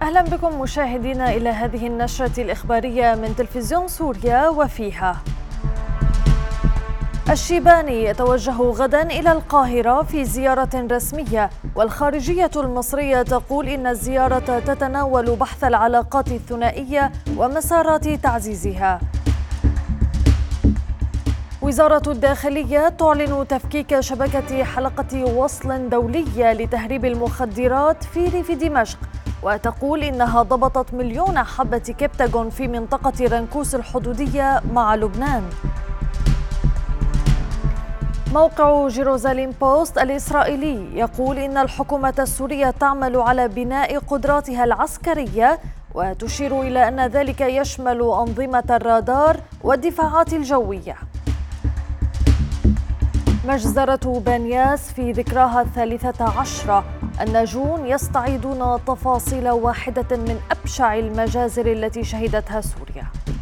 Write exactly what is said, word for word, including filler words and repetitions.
أهلا بكم مشاهدينا إلى هذه النشرة الإخبارية من تلفزيون سوريا، وفيها: الشيباني يتوجه غدا إلى القاهرة في زيارة رسمية، والخارجية المصرية تقول إن الزيارة تتناول بحث العلاقات الثنائية ومسارات تعزيزها. وزارة الداخلية تعلن تفكيك شبكة حلقة وصل دولية لتهريب المخدرات في ريف دمشق، وتقول إنها ضبطت مليون حبة كبتاغون في منطقة رنكوس الحدودية مع لبنان. موقع جيروزاليم بوست الإسرائيلي يقول إن الحكومة السورية تعمل على بناء قدراتها العسكرية، وتشير إلى أن ذلك يشمل أنظمة الرادار والدفاعات الجوية. مجزرة بانياس في ذكراها الثالثة عشرة، الناجون يستعيدون تفاصيل واحدة من أبشع المجازر التي شهدتها سوريا.